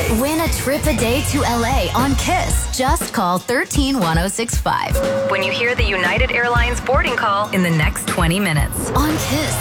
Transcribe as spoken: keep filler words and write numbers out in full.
Win a trip a day to L A on Kiss. Just call one three one zero six five when you hear the United Airlines boarding call in the next twenty minutes. On Kiss.